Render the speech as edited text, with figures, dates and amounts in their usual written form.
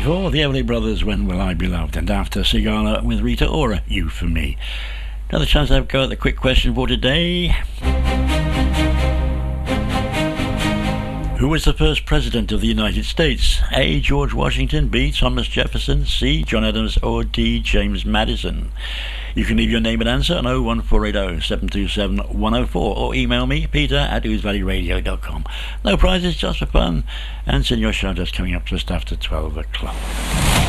before, the Everly Brothers, When Will I Be Loved, and after Sigala with Rita Ora, You For Me. Another chance to have a go at the quick question for today. Who was the first president of the United States? A. George Washington, B. Thomas Jefferson, C. John Adams, or D. James Madison? You can leave your name and answer on 01480 727 104 or email me, peter@oosvalleyradio.com. No prizes, just for fun, and send your shout outs coming up just after 12 o'clock.